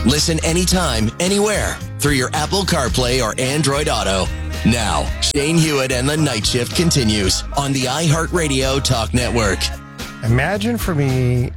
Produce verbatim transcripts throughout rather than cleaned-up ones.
Listen anytime, anywhere through your Apple CarPlay or Android Auto. Now, Shane Hewitt and the Night Shift continues on the iHeartRadio Talk Network. Imagine for me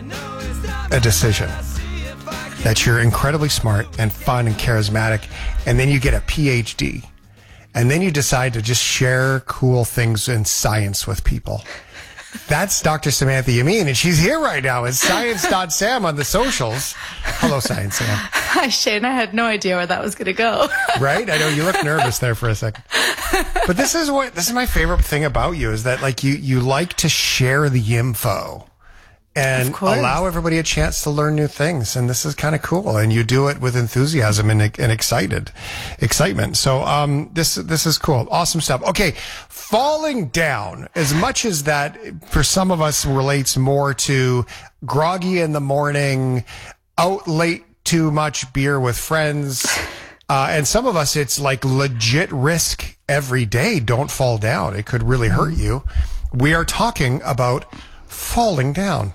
a decision that you're incredibly smart and fun and charismatic, and then you get a P H D, and then you decide to just share cool things in science with people. That's Doctor Samantha Yamin, and she's here right now. It's science dot sam on the socials. Hello, Science Sam. Hi, Shane. I had no idea where that was going to go. Right? I know you look nervous there for a second. But this is what this is my favorite thing about you is that like you you like to share the info and allow everybody a chance to learn new things. And this is kind of cool. And you do it with enthusiasm and, and excited excitement. So um this this is cool. Awesome stuff. Okay. Falling down, as much as that for some of us relates more to groggy in the morning, out late, too much beer with friends. Uh, and some of us, it's like legit risk every day. Don't fall down. It could really hurt you. We are talking about falling down.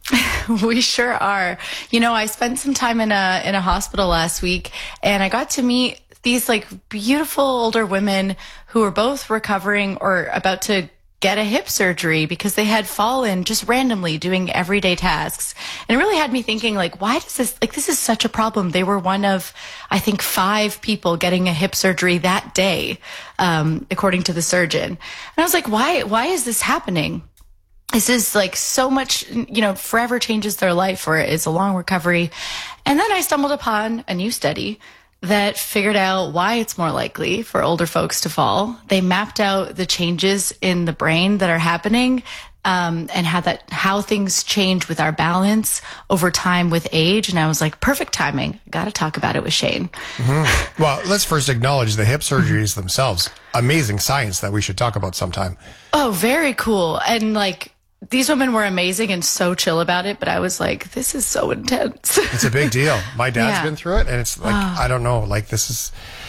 We sure are. You know, I spent some time in a in a hospital last week, and I got to meet these like beautiful older women who were both recovering or about to get a hip surgery because they had fallen just randomly doing everyday tasks. And it really had me thinking, like, why does this, like, this is such a problem. They were one of, I think, five people getting a hip surgery that day, um, according to the surgeon. And I was like, why, why is this happening? This is like so much, you know, forever changes their life, or it's a long recovery. And then I stumbled upon a new study that figured out why it's more likely for older folks to fall. They mapped out the changes in the brain that are happening, um, and how that how things change with our balance over time with age. And I was like, perfect timing. Got to talk about it with Shane. Mm-hmm. Well, let's first acknowledge the hip surgeries themselves. Amazing science that we should talk about sometime. Oh, very cool. And like, these women were amazing and so chill about it, but I was like, this is so intense. It's a big deal. My dad's Yeah. been through it, and it's like, oh. I don't know, like this is,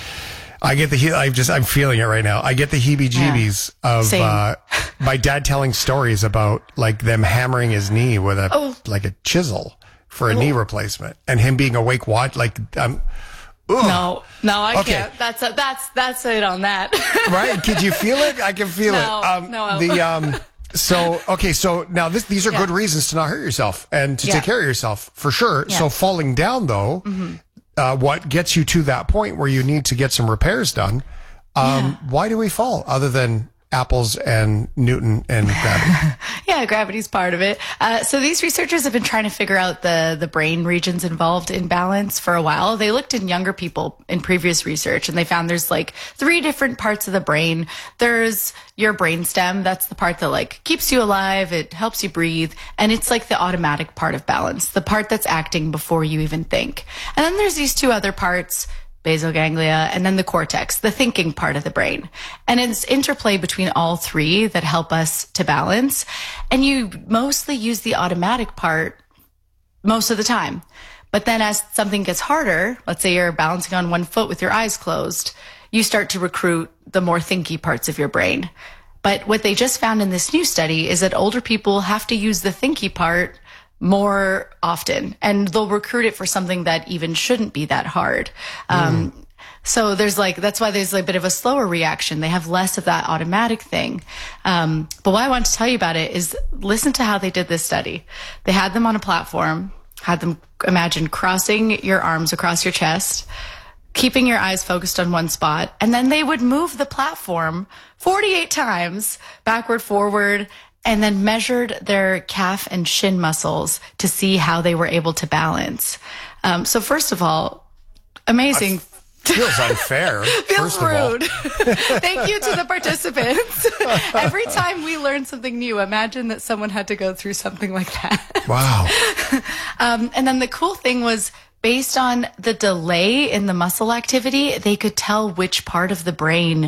I get the, I just, I'm feeling it right now. I get the heebie-jeebies yeah. of uh, my dad telling stories about like them hammering his knee with a, oh. like a chisel for a oh. knee replacement, and him being awake, watch, like, um, ugh. No, no, I okay. can't. That's a, that's, that's it on that. Right? Could you feel it? I can feel no, it. Um, no. The, um, So, okay, so now this, these are yeah. good reasons to not hurt yourself and to yeah. take care of yourself, for sure. Yeah. So falling down, though, mm-hmm. uh, what gets you to that point where you need to get some repairs done, um, yeah. why do we fall other than apples and Newton and gravity? Yeah, gravity's part of it. Uh, so these researchers have been trying to figure out the, the brain regions involved in balance for a while. They looked in younger people in previous research, and they found there's like three different parts of the brain. There's your brainstem. That's the part that like keeps you alive. It helps you breathe. And it's like the automatic part of balance, the part that's acting before you even think. And then there's these two other parts, basal ganglia, and then the cortex, the thinking part of the brain. And it's interplay between all three that help us to balance. And you mostly use the automatic part most of the time. But then as something gets harder, let's say you're balancing on one foot with your eyes closed, you start to recruit the more thinky parts of your brain. But what they just found in this new study is that older people have to use the thinky part more often, and they'll recruit it for something that even shouldn't be that hard. Um, mm. So there's like, that's why there's like a bit of a slower reaction. They have less of that automatic thing. Um, but why I want to tell you about it is listen to how they did this study. They had them on a platform, had them imagine crossing your arms across your chest, keeping your eyes focused on one spot, and then they would move the platform forty-eight times backward, forward, and then measured their calf and shin muscles to see how they were able to balance. Um, so first of all, amazing. Feels unfair. Feels first rude. Of all. Thank you to the participants. Every time we learn something new, imagine that someone had to go through something like that. Wow. um, and then the cool thing was, based on the delay in the muscle activity, they could tell which part of the brain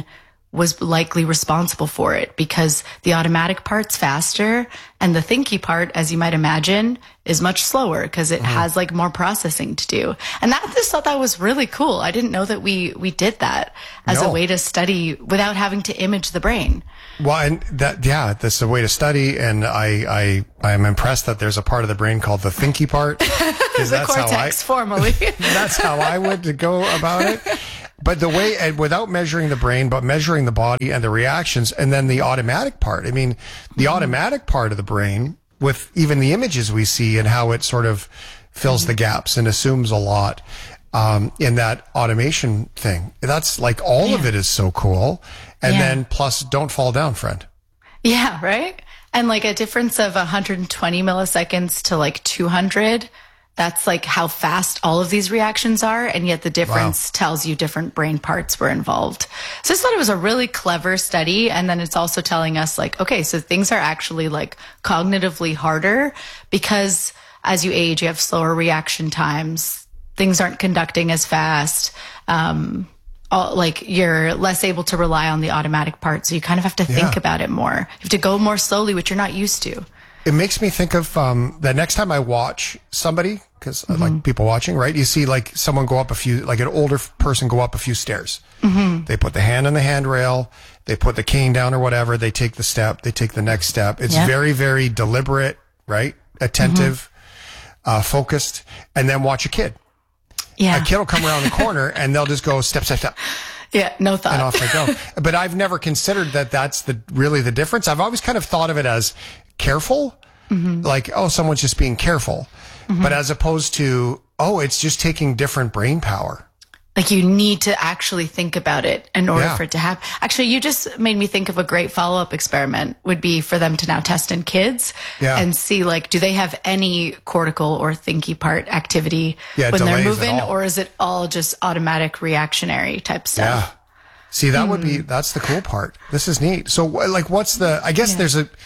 was likely responsible for it, because the automatic part's faster and the thinky part, as you might imagine, is much slower because it mm. has like more processing to do. And that, I just thought that was really cool. I didn't know that we, we did that as no. a way to study without having to image the brain. Well, and that, yeah, that's a way to study. And I, I, I am impressed that there's a part of the brain called the thinky part. the that's cortex, how I, formally. That's how I would go about it. But the way, and without measuring the brain, but measuring the body and the reactions, and then the automatic part. I mean, the mm-hmm. automatic part of the brain, with even the images we see and how it sort of fills mm-hmm. the gaps and assumes a lot um, in that automation thing. That's like all yeah. of it is so cool. And yeah. then plus, don't fall down, friend. Yeah, right? And like a difference of one hundred twenty milliseconds to like two hundred. That's like how fast all of these reactions are. And yet the difference wow. tells you different brain parts were involved. So I just thought it was a really clever study. And then it's also telling us like, okay, so things are actually like cognitively harder because as you age, you have slower reaction times. Things aren't conducting as fast. Um, all, like you're less able to rely on the automatic part. So you kind of have to think yeah. about it more. You have to go more slowly, which you're not used to. It makes me think of um, the next time I watch somebody, because mm-hmm. I like people watching, right? You see like someone go up a few, like an older person go up a few stairs. Mm-hmm. They put the hand on the handrail, they put the cane down or whatever, they take the step, they take the next step. It's yeah. very, very deliberate, right? Attentive, mm-hmm. uh, focused, and then watch a kid. Yeah. A kid will come around the corner and they'll just go step, step, step. Yeah, no thought. And off they go. But I've never considered that that's the really the difference. I've always kind of thought of it as careful, mm-hmm. like, oh, someone's just being careful. Mm-hmm. But as opposed to, oh, it's just taking different brain power. Like you need to actually think about it in order yeah. for it to happen. Actually, you just made me think of a great follow-up experiment would be for them to now test in kids yeah. and see like, do they have any cortical or thinky part activity yeah, when they're moving, or is it all just automatic reactionary type stuff? Yeah. See, that mm. would be, that's the cool part. This is neat. So like, what's the, I guess yeah. there's a,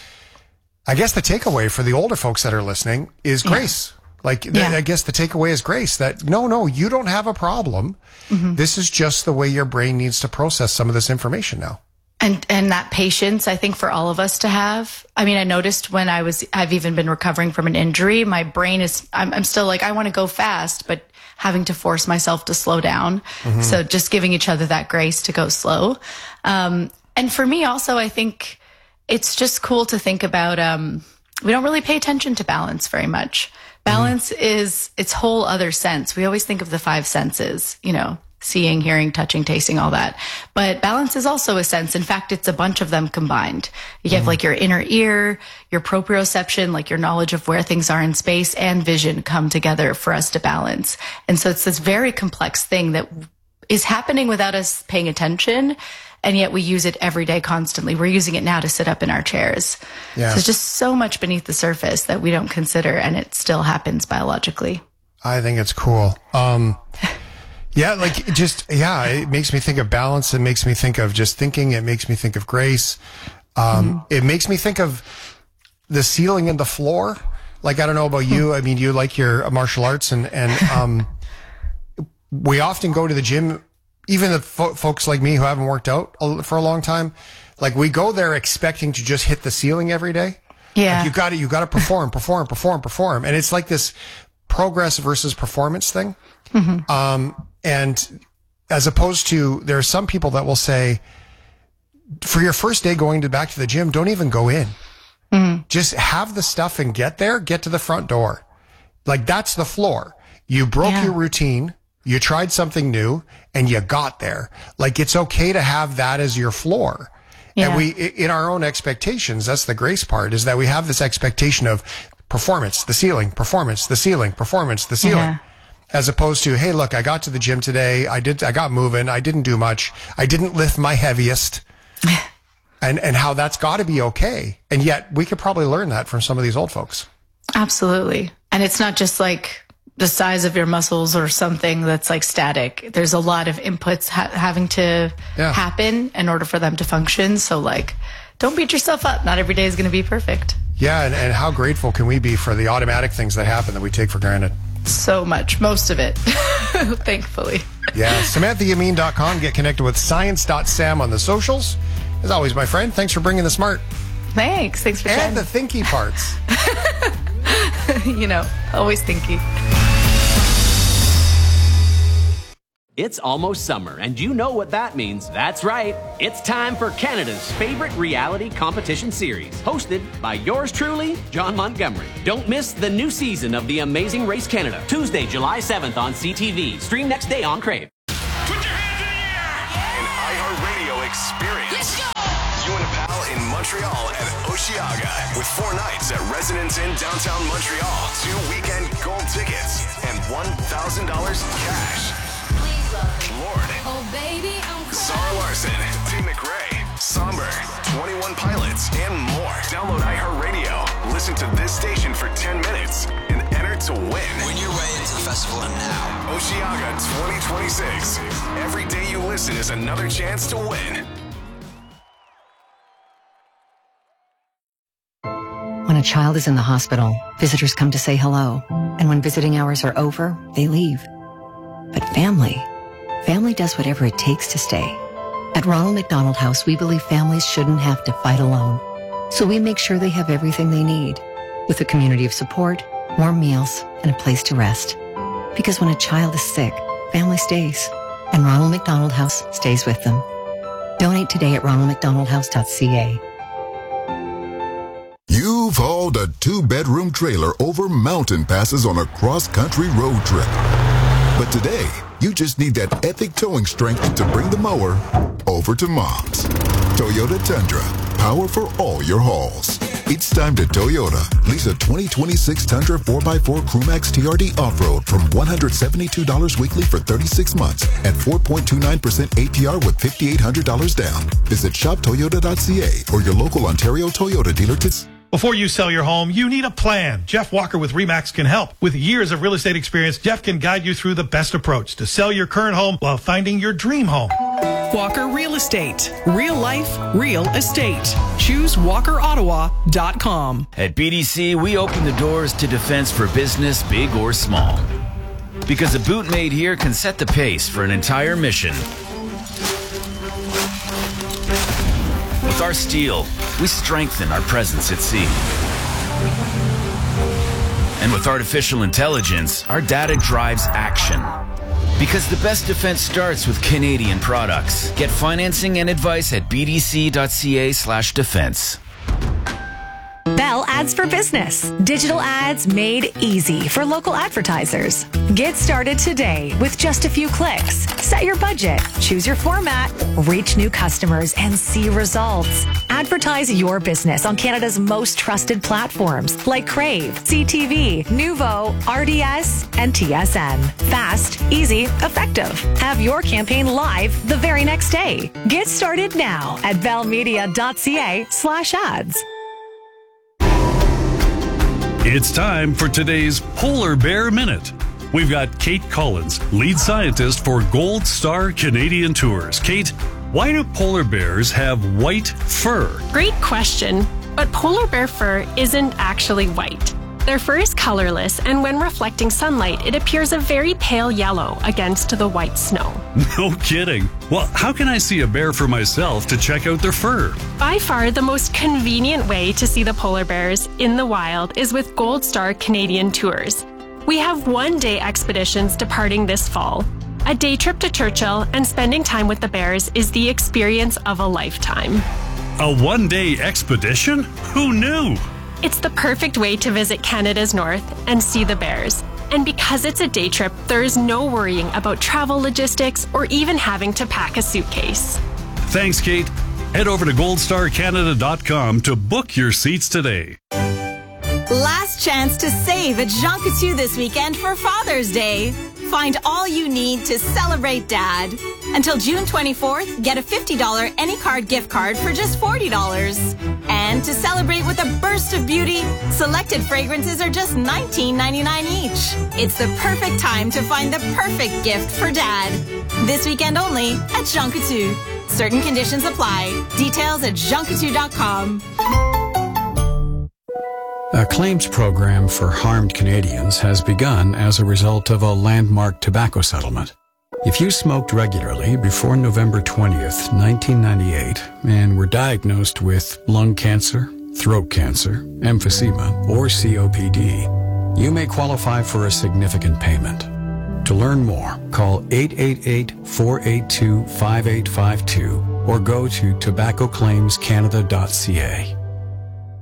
I guess the takeaway for the older folks that are listening is grace. Yeah. Like, yeah. I guess the takeaway is grace that no, no, you don't have a problem. Mm-hmm. This is just the way your brain needs to process some of this information now. And, and that patience, I think for all of us to have. I mean, I noticed when I was, I've even been recovering from an injury, my brain is, I'm, I'm still like, I want to go fast, but having to force myself to slow down. Mm-hmm. So just giving each other that grace to go slow. Um, and for me also, I think it's just cool to think about, um, we don't really pay attention to balance very much. Balance mm. is its whole other sense. We always think of the five senses, you know, seeing, hearing, touching, tasting, all that. But balance is also a sense. In fact, it's a bunch of them combined. You mm. have like your inner ear, your proprioception, like your knowledge of where things are in space, and vision come together for us to balance. And so it's this very complex thing that is happening without us paying attention. And yet we use it every day constantly. We're using it now to sit up in our chairs. Yeah. So there's just so much beneath the surface that we don't consider, and it still happens biologically. I think it's cool. Um, yeah, like just, yeah, it makes me think of balance. It makes me think of just thinking. It makes me think of grace. Um, mm-hmm. It makes me think of the ceiling and the floor. Like, I don't know about you. I mean, you like your martial arts, and, and um, we often go to the gym. Even the fo- folks like me who haven't worked out for a long time, like we go there expecting to just hit the ceiling every day. Yeah. Like you got to, you got to perform, perform, perform, perform. And it's like this progress versus performance thing. Mm-hmm. Um, and as opposed to, there are some people that will say, for your first day going to back to the gym, don't even go in. Mm-hmm. Just have the stuff and get there, get to the front door. Like that's the floor. You broke yeah. your routine. You tried something new and you got there. Like it's okay to have that as your floor. Yeah. And we, in our own expectations, that's the grace part, is that we have this expectation of performance, the ceiling, performance, the ceiling, performance, the ceiling. Yeah. As opposed to, hey, look, I got to the gym today. I did, I got moving. I didn't do much. I didn't lift my heaviest. and, and how that's got to be okay. And yet we could probably learn that from some of these old folks. Absolutely. And it's not just like the size of your muscles or something that's like static. There's a lot of inputs ha- having to yeah. happen in order for them to function. So like, don't beat yourself up. Not every day is going to be perfect. Yeah. And, and how grateful can we be for the automatic things that happen that we take for granted? So much, most of it. Thankfully. Yeah, Samantha Yamin dot com. Get connected with science dot sam on the socials. As always, my friend, thanks for bringing the smart. Thanks. Thanks for And sharing. the thinky parts. You know, always thinky. It's almost summer, and you know what that means. That's right. It's time for Canada's favorite reality competition series, hosted by yours truly, John Montgomery. Don't miss the new season of The Amazing Race Canada, Tuesday, July seventh on C T V. Stream next day on Crave. Put your hands in the air! An iHeartRadio experience. Let's go! You and a pal in Montreal at Osheaga with four nights at Residence Inn downtown Montreal, two weekend gold tickets, and one thousand dollars cash. Lord, Oh, baby, I'm Sarah Larson, T. McRae, Somber, twenty-one Pilots, and more. Download iHeartRadio, listen to this station for ten minutes, and enter to win. Win your way into the festival now. Osheaga twenty twenty-six. Every day you listen is another chance to win. When a child is in the hospital, visitors come to say hello. And when visiting hours are over, they leave. But family, family does whatever it takes to stay. At Ronald McDonald House, we believe families shouldn't have to fight alone. So we make sure they have everything they need, with a community of support, warm meals, and a place to rest. Because when a child is sick, family stays. And Ronald McDonald House stays with them. Donate today at ronald mcdonald house dot c a. You've hauled a two-bedroom trailer over mountain passes on a cross-country road trip. But today, you just need that epic towing strength to bring the mower over to Mom's. Toyota Tundra, power for all your hauls. It's time to Toyota. Lease a twenty twenty-six Tundra four by four Crewmax T R D Off-Road from one hundred seventy-two dollars weekly for thirty-six months at four point two nine percent A P R with five thousand eight hundred dollars down. Visit shop toyota dot c a or your local Ontario Toyota dealer to... Before you sell your home, you need a plan. Jeff Walker with RE/MAX can help. With years of real estate experience, Jeff can guide you through the best approach to sell your current home while finding your dream home. Walker Real Estate. Real life, real estate. Choose walker ottawa dot com. At B D C, we open the doors to defense for business, big or small. Because a boot made here can set the pace for an entire mission. With our steel, we strengthen our presence at sea. And with artificial intelligence, our data drives action. Because the best defense starts with Canadian products. Get financing and advice at b d c dot c a slash defense. Bell Ads for Business. Digital ads made easy for local advertisers. Get started today with just a few clicks. Set your budget, choose your format, reach new customers, and see results. Advertise your business on Canada's most trusted platforms like Crave, C T V, Nuvo, R D S, and T S N. Fast, easy, effective. Have your campaign live the very next day. Get started now at bell media dot c a slash ads. It's time for today's Polar Bear Minute. We've got Kate Collins, lead scientist for Gold Star Canadian Tours. Kate, why do polar bears have white fur? Great question, but polar bear fur isn't actually white. Their fur is colorless, and when reflecting sunlight, it appears a very pale yellow against the white snow. No kidding. Well, how can I see a bear for myself to check out their fur? By far, the most convenient way to see the polar bears in the wild is with Gold Star Canadian Tours. We have one-day expeditions departing this fall. A day trip to Churchill and spending time with the bears is the experience of a lifetime. A one-day expedition? Who knew? It's the perfect way to visit Canada's north and see the bears. And because it's a day trip, there is no worrying about travel logistics or even having to pack a suitcase. Thanks, Kate. Head over to gold star canada dot com to book your seats today. Last chance to save at Jean Coutu this weekend for Father's Day. Find all you need to celebrate Dad. Until June twenty-fourth, get a fifty dollars AnyCard gift card for just forty dollars. And to celebrate with a burst of beauty, selected fragrances are just nineteen ninety-nine each. It's the perfect time to find the perfect gift for Dad. This weekend only at Jean Coutu. Certain conditions apply. Details at jean coutu dot com. A claims program for harmed Canadians has begun as a result of a landmark tobacco settlement. If you smoked regularly before November twentieth, nineteen ninety-eight, and were diagnosed with lung cancer, throat cancer, emphysema, or C O P D, you may qualify for a significant payment. To learn more, call eight eight eight, four eight two, five eight five two or go to tobacco claims canada dot c a.